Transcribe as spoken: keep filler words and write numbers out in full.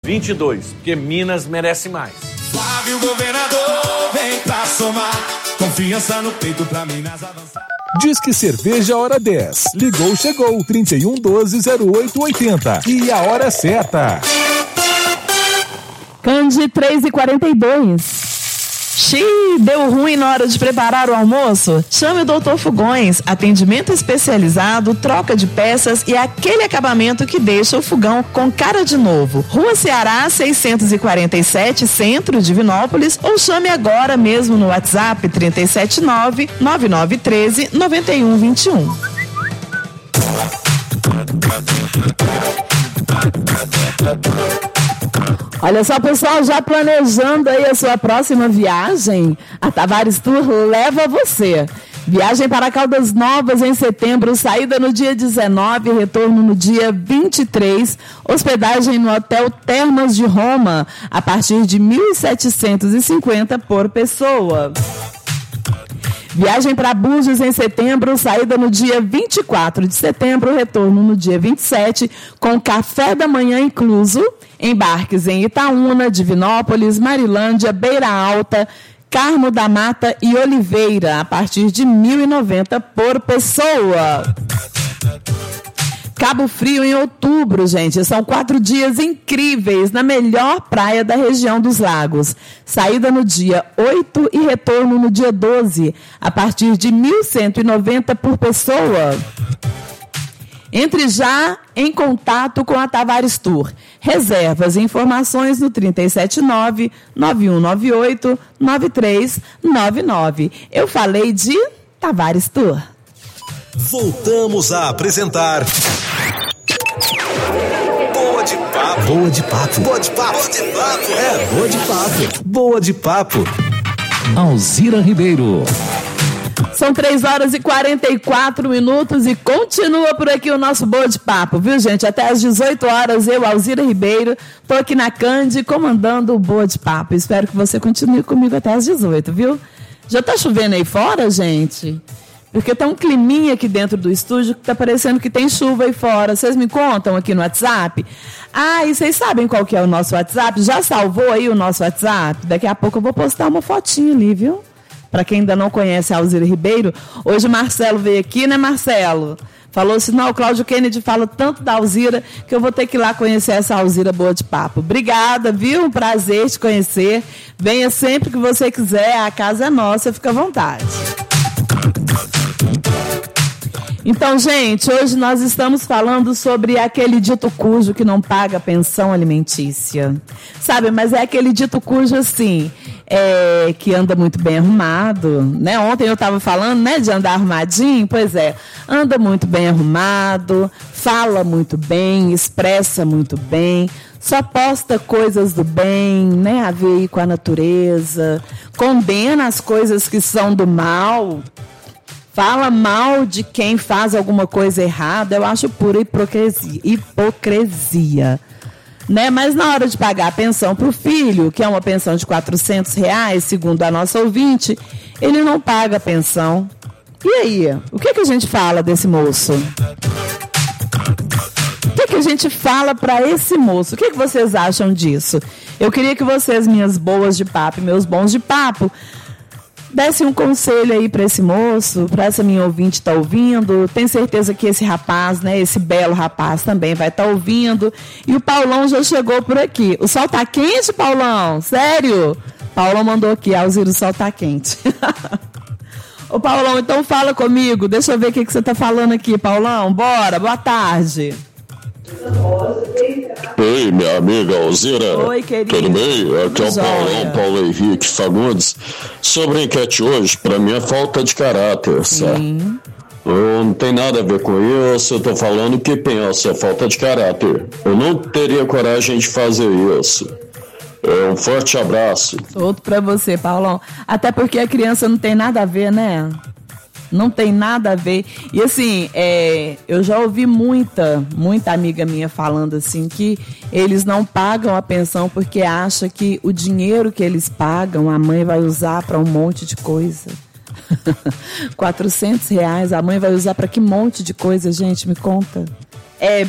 vinte e dois, porque Minas merece mais. Flávio Governador, vem pra somar, confiança no peito pra Minas avançar. Disque Cerveja Hora dez. Ligou, chegou. trinta e um, doze, zero oito, oitenta. E a hora certa. Cande três e quarenta e dois. Xiii, deu ruim na hora de preparar o almoço? Chame o doutor Fogões. Atendimento especializado, troca de peças e aquele acabamento que deixa o fogão com cara de novo. Rua Ceará, seiscentos e quarenta e sete, Centro, Divinópolis, ou chame agora mesmo no WhatsApp trinta e sete nove, nove nove um três, nove um dois um. Olha só, pessoal, já planejando aí a sua próxima viagem? A Tavares Tour leva você. Viagem para Caldas Novas em setembro, saída no dia dezenove, retorno no dia vinte e três, hospedagem no Hotel Termas de Roma, a partir de mil setecentos e cinquenta por pessoa. Viagem para Búzios em setembro, saída no dia vinte e quatro de setembro, retorno no dia vinte e sete, com café da manhã incluso. Embarques em Itaúna, Divinópolis, Marilândia, Beira Alta, Carmo da Mata e Oliveira, a partir de mil e noventa por pessoa. Cabo Frio em outubro, gente. São quatro dias incríveis na melhor praia da região dos lagos. Saída no dia oito e retorno no dia doze, a partir de mil cento e noventa por pessoa. Entre já em contato com a Tavares Tour. Reservas e informações no trinta e sete nove, nove um nove oito, nove três nove nove. Eu falei de Tavares Tour. Voltamos a apresentar Boa de Papo. Boa de Papo. Boa de Papo. Boa de Papo. É, Boa de Papo. Boa de Papo. Alzira Ribeiro. São três horas e quarenta e quatro minutos e continua por aqui o nosso Boa de Papo, viu, gente? Até às dezoito horas, eu, Alzira Ribeiro, tô aqui na Cande comandando o Boa de Papo. Espero que você continue comigo até às dezoito, viu? Já tá chovendo aí fora, gente? Porque tá um climinha aqui dentro do estúdio que tá parecendo que tem chuva aí fora. Vocês me contam aqui no WhatsApp? Ah, e vocês sabem qual que é o nosso WhatsApp? Já salvou aí o nosso WhatsApp? Daqui a pouco eu vou postar uma fotinha ali, viu? Para quem ainda não conhece a Alzira Ribeiro, hoje o Marcelo veio aqui, né, Marcelo? Falou assim, não, o Cláudio Kennedy fala tanto da Alzira que eu vou ter que ir lá conhecer essa Alzira Boa de Papo. Obrigada, viu? Um prazer te conhecer. Venha sempre que você quiser, a casa é nossa, fica à vontade. Então, gente, hoje nós estamos falando sobre aquele dito cujo que não paga pensão alimentícia. Sabe, mas é aquele dito cujo, assim, é, que anda muito bem arrumado, né? Ontem eu estava falando, né, de andar arrumadinho. Pois é, anda muito bem arrumado, fala muito bem, expressa muito bem, só posta coisas do bem, né, a ver aí com a natureza, condena as coisas que são do mal, fala mal de quem faz alguma coisa errada. Eu acho pura hipocrisia, hipocrisia, né? Mas na hora de pagar a pensão para o filho, que é uma pensão de quatrocentos reais, segundo a nossa ouvinte, ele não paga a pensão. E aí, o que, que a gente fala desse moço? O que, que a gente fala para esse moço? O que, que vocês acham disso? Eu queria que vocês, minhas boas de papo e meus bons de papo, desse um conselho aí para esse moço, para essa minha ouvinte estar tá ouvindo. Tenho certeza que esse rapaz, né, esse belo rapaz também vai estar tá ouvindo. E o Paulão já chegou por aqui. O sol tá quente, Paulão? Sério? Paulão mandou aqui, Alzira, o sol tá quente. Ô, Paulão, então fala comigo. Deixa eu ver o que, que você tá falando aqui, Paulão. Bora, boa tarde. Ei, minha amiga Alzira. Oi, querido. Tudo bem? Aqui é o Joia. Paulão, Paulo Henrique Fagundes. Sobre a enquete hoje, pra mim é falta de caráter, sabe? Eu não tem nada a ver com isso, eu tô falando o que penso, é falta de caráter. Eu não teria coragem de fazer isso. É, um forte abraço. Outro pra você, Paulão. Até porque a criança não tem nada a ver, né? Não tem nada a ver. E assim, é, eu já ouvi muita, muita amiga minha falando assim que eles não pagam a pensão porque acha que o dinheiro que eles pagam a mãe vai usar para um monte de coisa. quatrocentos reais a mãe vai usar para que monte de coisa, gente? Me conta. É